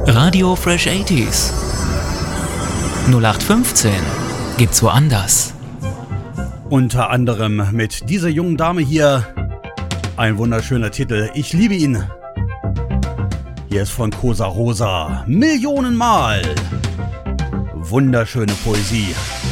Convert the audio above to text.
Radio Fresh 80s. 0815 gibt's woanders. Unter anderem mit dieser jungen Dame hier. Ein wunderschöner Titel. Ich liebe ihn. Hier ist von Cosa Rosa. Millionenmal. Wunderschöne Poesie.